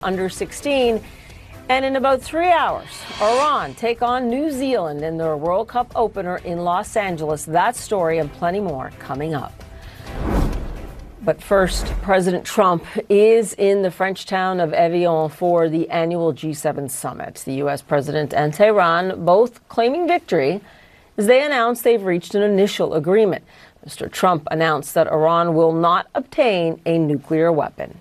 under 16. And in about 3 hours, Iran take on New Zealand in their World Cup opener in Los Angeles. That story and plenty more coming up. But first, President Trump is in the French town of Evian for the annual G7 summit. The U.S. president and Tehran both claiming victory as they announced they've reached an initial agreement. Mr. Trump announced that Iran will not obtain a nuclear weapon.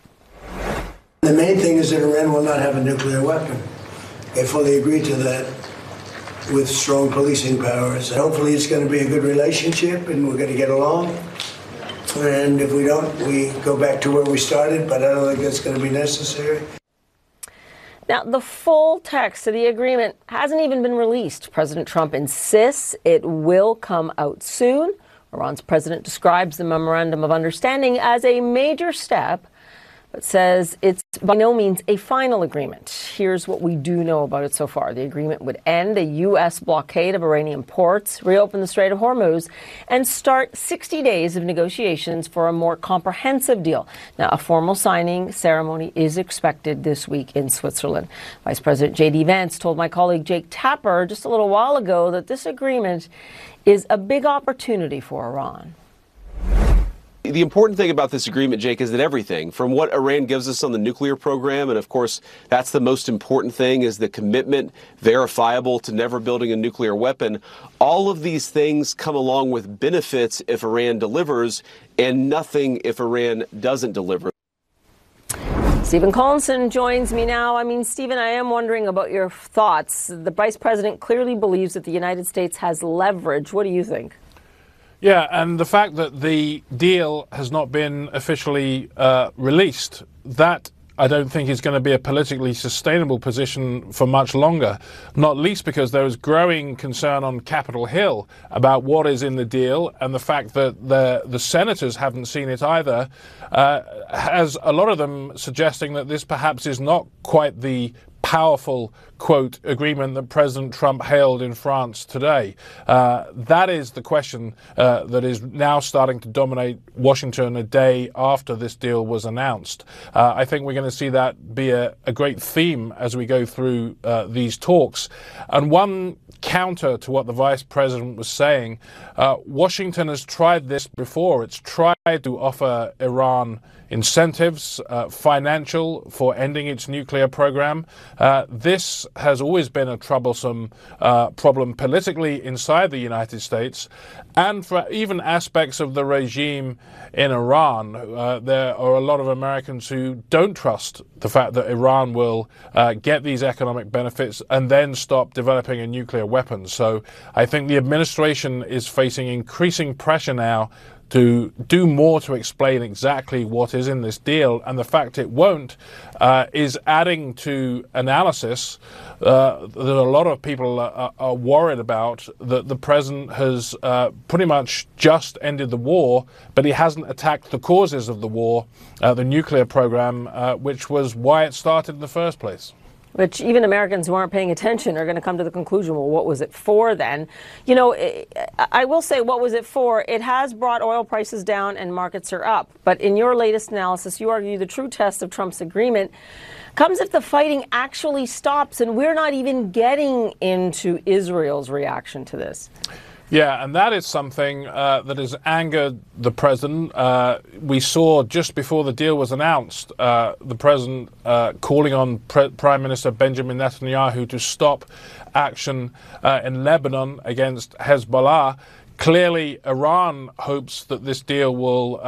The main thing is that Iran will not have a nuclear weapon. They fully agreed to that with strong policing powers. Hopefully it's going to be a good relationship and we're going to get along. And if we don't, we go back to where we started, but I don't think that's going to be necessary. Now, the full text of the agreement hasn't even been released. President Trump insists it will come out soon. Iran's president describes the Memorandum of Understanding as a major step, but says it's by no means a final agreement. Here's what we do know about it so far. The agreement would end a U.S. blockade of Iranian ports, reopen the Strait of Hormuz, and start 60 days of negotiations for a more comprehensive deal. Now, a formal signing ceremony is expected this week in Switzerland. Vice President J.D. Vance told my colleague Jake Tapper just a little while ago that this agreement is a big opportunity for Iran. The important thing about this agreement, Jake, is that everything from what Iran gives us on the nuclear program, and of course, that's the most important thing, is the commitment, verifiable, to never building a nuclear weapon. All of these things come along with benefits if Iran delivers, and nothing if Iran doesn't deliver. Stephen Collinson joins me now. Stephen, I am wondering about your thoughts. The vice president clearly believes that the United States has leverage. What do you think? Yeah, and the fact that the deal has not been officially released, that I don't think is going to be a politically sustainable position for much longer, not least because there is growing concern on Capitol Hill about what is in the deal, and the fact that the senators haven't seen it either has a lot of them suggesting that this perhaps is not quite the powerful, quote, agreement that President Trump hailed in France today. That is the question that is now starting to dominate Washington a day after this deal was announced. I think we're going to see that be a great theme as we go through these talks. And one counter to what the vice president was saying, Washington has tried this before. It's tried to offer Iran incentives, financial, for ending its nuclear program. This has always been a troublesome problem politically inside the United States, and for even aspects of the regime in Iran. There are a lot of Americans who don't trust the fact that Iran will get these economic benefits and then stop developing a nuclear weapon. So I think the administration is facing increasing pressure now to do more to explain exactly what is in this deal, and the fact it won't is adding to analysis that a lot of people are worried about, that the president has pretty much just ended the war, but he hasn't attacked the causes of the war, the nuclear program, which was why it started in the first place. Which even Americans who aren't paying attention are going to come to the conclusion, well, what was it for then? I will say, what was it for? It has brought oil prices down and markets are up. But in your latest analysis, you argue the true test of Trump's agreement comes if the fighting actually stops, and we're not even getting into Israel's reaction to this. Yeah, and that is something that has angered the president. We saw just before the deal was announced, the president calling on Prime Minister Benjamin Netanyahu to stop action in Lebanon against Hezbollah. Clearly, Iran hopes that this deal will,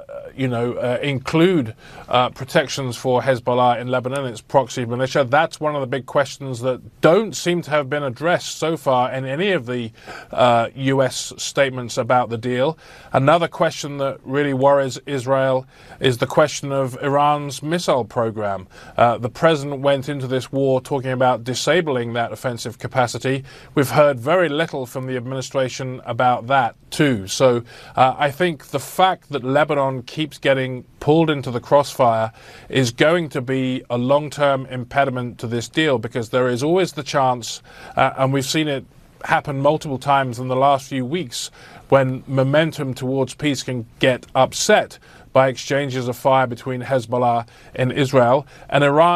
include protections for Hezbollah in Lebanon, its proxy militia. That's one of the big questions that don't seem to have been addressed so far in any of the U.S. statements about the deal. Another question that really worries Israel is the question of Iran's missile program. The president went into this war talking about disabling that offensive capacity. We've heard very little from the administration about that too. So I think the fact that Lebanon keeps getting pulled into the crossfire is going to be a long-term impediment to this deal, because there is always the chance, and we've seen it happen multiple times in the last few weeks, when momentum towards peace can get upset by exchanges of fire between Hezbollah and Israel. And Iran